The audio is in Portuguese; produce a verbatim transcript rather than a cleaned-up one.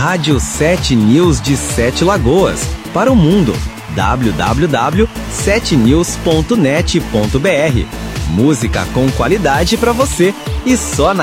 Rádio sete News de Sete Lagoas, para o mundo. w w w ponto sete news ponto net ponto b r. Música com qualidade para você e só na